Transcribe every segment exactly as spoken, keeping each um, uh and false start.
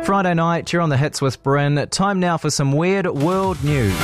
Friday night, you're on the hits with Bryn. Time now for some weird world news.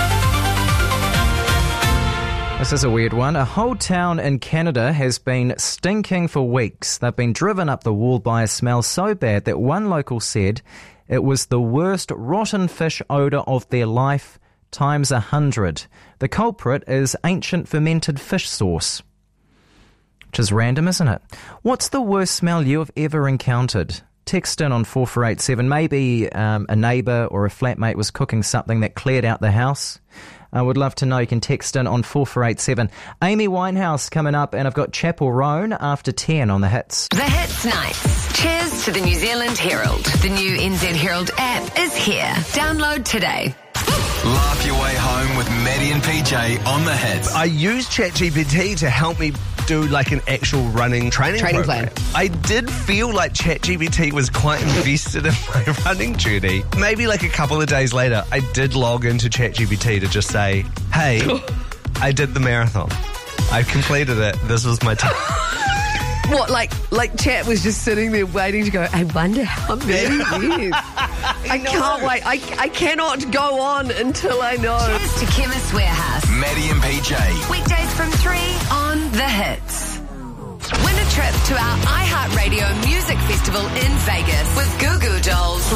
This is a weird one. A whole town in Canada has been stinking for weeks. They've been driven up the wall by a smell so bad that one local said it was the worst rotten fish odour of their life times a hundred. The culprit is ancient fermented fish sauce. Which is random, isn't it? What's the worst smell you have ever encountered? Text in on four four eight seven. Maybe um, a neighbour or a flatmate was cooking something that cleared out the house. I would love to know. You can text in on four four eight seven. Amy Winehouse coming up, and I've got Chapel Roan after ten on the hits. The Hits Nights. Cheers to the New Zealand Herald. The new N Z Herald app is here. Download today. Laugh your way home with Maddie and P J on the hits. I used ChatGPT to help me do like an actual running training, training program. plan. I did feel like ChatGPT was quite invested in my running journey. Maybe like a couple of days later, I did log into ChatGPT to just say, hey, I did the marathon. I completed it. This was my time. What, like like Chat was just sitting there waiting to go, I wonder how many years. I can't wait. I, I cannot go on until I know. Cheers to Chemist Warehouse. Maddie and P J. Weekdays from three on The Hits. Win a trip to our iHeartRadio Music Festival in Vegas with Goo Goo Dolls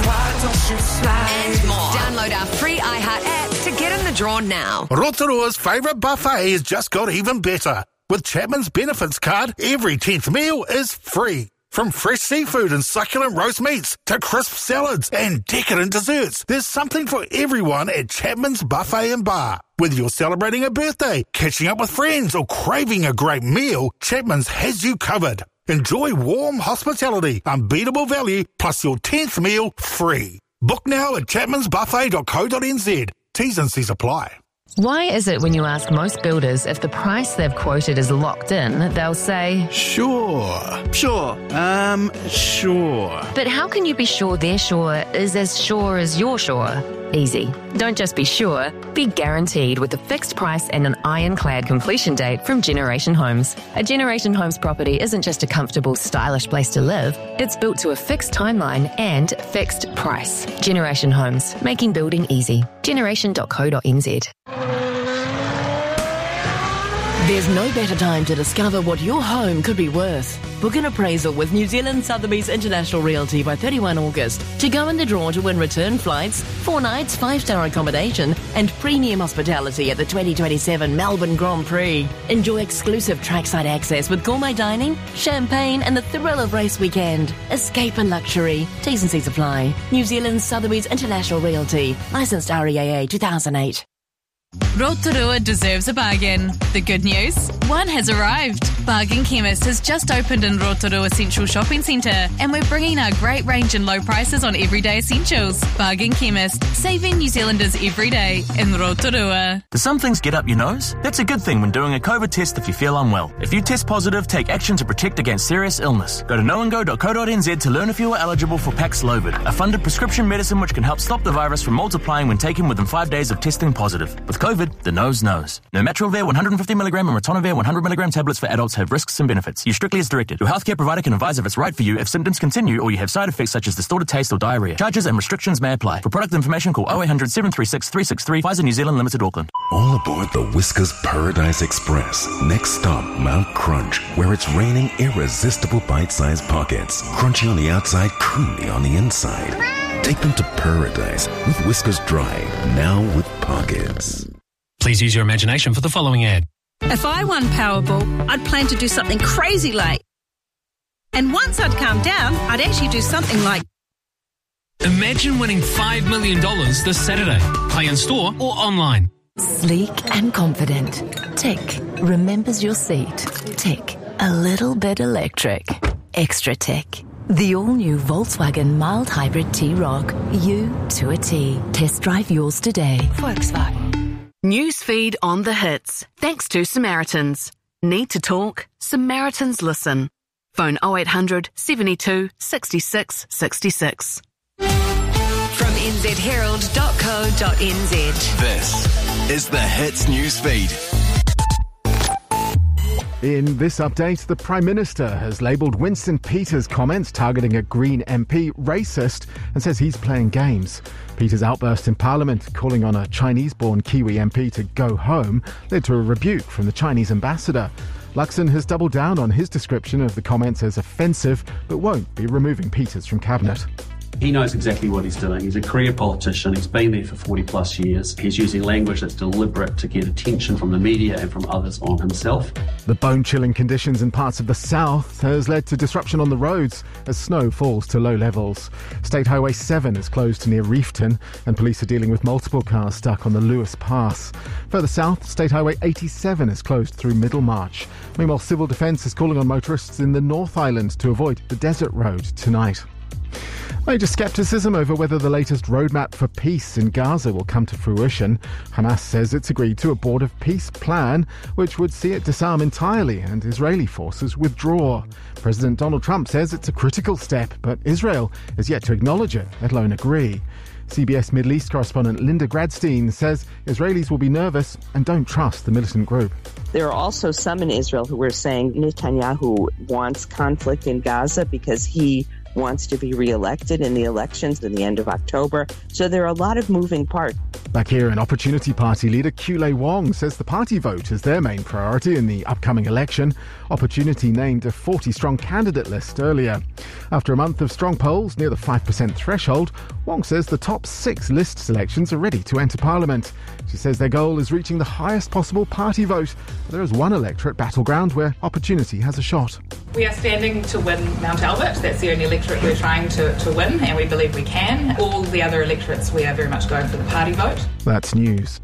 and more. Download our free iHeart app to get in the draw now. Rotorua's favourite buffet has just got even better. With Chapman's Benefits Card, every tenth meal is free. From fresh seafood and succulent roast meats to crisp salads and decadent desserts, there's something for everyone at Chapman's Buffet and Bar. Whether you're celebrating a birthday, catching up with friends, or craving a great meal, Chapman's has you covered. Enjoy warm hospitality, unbeatable value, plus your tenth meal free. Book now at chapmans buffet dot co dot n z. T's and C's apply. Why is it when you ask most builders if the price they've quoted is locked in, they'll say, Sure, sure, um, sure. But how can you be sure their sure is as sure as you're sure? Easy. Don't just be sure, be guaranteed with a fixed price and an ironclad completion date from Generation Homes. A Generation Homes property isn't just a comfortable, stylish place to live. It's built to a fixed timeline and fixed price. Generation Homes, making building easy. generation dot co dot n z. There's no better time to discover what your home could be worth. Book an appraisal with New Zealand Sotheby's International Realty by thirty-first of August to go in the draw to win return flights, four nights, five-star accommodation and premium hospitality at the twenty twenty-seven Melbourne Grand Prix. Enjoy exclusive trackside access with gourmet dining, champagne and the thrill of race weekend. Escape in luxury. T's and C's apply. New Zealand Sotheby's International Realty. Licensed R E A A two thousand eight. Rotorua deserves a bargain. The good news? One has arrived. Bargain Chemist has just opened in Rotorua Central Shopping Centre, and we're bringing our great range and low prices on everyday essentials. Bargain Chemist, saving New Zealanders every day in Rotorua. Do some things get up your nose? That's a good thing when doing a COVID test if you feel unwell. If you test positive, take action to protect against serious illness. Go to knowandgo dot co dot n z to learn if you are eligible for Paxlovid, a funded prescription medicine which can help stop the virus from multiplying when taken within five days of testing positive. With COVID, the nose knows. Nirmatrelvir one hundred fifty milligram and ritonavir one hundred milligram tablets for adults have risks and benefits. Use strictly as directed. Your healthcare provider can advise if it's right for you if symptoms continue or you have side effects such as distorted taste or diarrhea. Charges and restrictions may apply. For product information, call oh eight hundred, seven three six, three six three. Pfizer New Zealand Limited, Auckland. All aboard the Whiskers Paradise Express. Next stop, Mount Crunch, where it's raining irresistible bite-sized pockets. Crunchy on the outside, creamy on the inside. Take them to paradise with Whiskers Dry, now with pockets. Please use your imagination for the following ad. If I won Powerball, I'd plan to do something crazy like... And once I'd calmed down, I'd actually do something like... Imagine winning five million dollars this Saturday. Play in store or online. Sleek and confident. Tick. Remembers your seat. Tick. A little bit electric. Extra tick. The all-new Volkswagen mild hybrid T-Roc. You to a T. Test drive yours today. Volkswagen. Newsfeed on the hits. Thanks to Samaritans. Need to talk? Samaritans listen. Phone oh eight hundred, seventy-two, sixty-six, sixty-six. From n z herald dot co dot n z. This is the Hits Newsfeed. In this update, the Prime Minister has labelled Winston Peters' comments targeting a Green M P racist and says he's playing games. Peters' outburst in Parliament calling on a Chinese-born Kiwi M P to go home led to a rebuke from the Chinese ambassador. Luxon has doubled down on his description of the comments as offensive but won't be removing Peters from Cabinet. He knows exactly what he's doing. He's a career politician. He's been there for forty plus years. He's using language that's deliberate to get attention from the media and from others on himself. The bone-chilling conditions in parts of the south has led to disruption on the roads as snow falls to low levels. State Highway seven is closed near Reefton and police are dealing with multiple cars stuck on the Lewis Pass. Further south, State Highway eighty-seven is closed through Middlemarch. Meanwhile, Civil Defence is calling on motorists in the North Island to avoid the Desert Road tonight. Major scepticism over whether the latest roadmap for peace in Gaza will come to fruition. Hamas says it's agreed to a board of peace plan, which would see it disarm entirely and Israeli forces withdraw. President Donald Trump says it's a critical step, but Israel is yet to acknowledge it, let alone agree. C B S Middle East correspondent Linda Gradstein says Israelis will be nervous and don't trust the militant group. There are also some in Israel who are saying Netanyahu wants conflict in Gaza because he wants to be re-elected in the elections in the end of October. So there are a lot of moving parts. Back here, an Opportunity Party leader, Kulei Wong, says the party vote is their main priority in the upcoming election. Opportunity named a forty-strong candidate list earlier. After a month of strong polls near the five percent threshold, Wong says the top six list selections are ready to enter Parliament. She says their goal is reaching the highest possible party vote. There is one electorate battleground where Opportunity has a shot. We are standing to win Mount Albert. That's the only electorate we're trying to, to win, and we believe we can. All the other electorates, we are very much going for the party vote. That's news.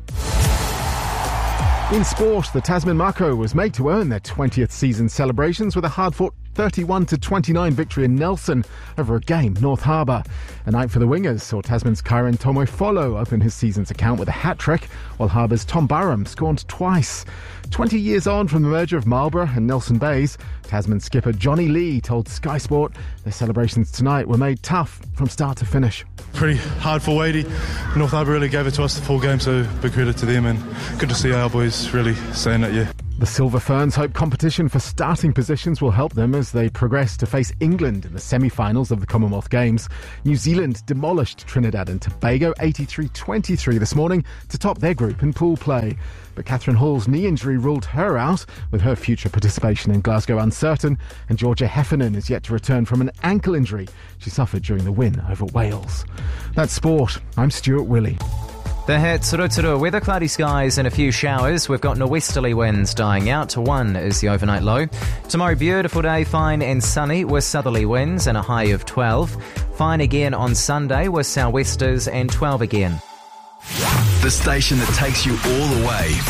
In sport, the Tasman Mako was made to earn their twentieth season celebrations with a hard-fought thirty-one to twenty-nine victory in Nelson over a game North Harbour. A night for the wingers saw Tasman's Kyron Tomoifolo open his season's account with a hat-trick, while Harbour's Tom Burham scored twice. twenty years on from the merger of Marlborough and Nelson Bays, Tasman skipper Johnny Lee told Sky Sport their celebrations tonight were made tough from start to finish. Pretty hard for Wadey. North Harbour really gave it to us the full game, so big credit to them, and good to see our boys really saying that, yeah. The Silver Ferns hope competition for starting positions will help them as they progress to face England in the semi-finals of the Commonwealth Games. New Zealand demolished Trinidad and Tobago eighty-three twenty-three this morning to top their group in pool play. But Catherine Hall's knee injury ruled her out, with her future participation in Glasgow uncertain, and Georgia Heffernan is yet to return from an ankle injury she suffered during the win over Wales. That's sport. I'm Stuart Willey. The hits, Rotorua, weather, cloudy skies and a few showers. We've got norwesterly winds dying out. One is the overnight low. Tomorrow, beautiful day, fine and sunny with southerly winds and a high of twelve. Fine again on Sunday with sou'westers and twelve again. The station that takes you all the way.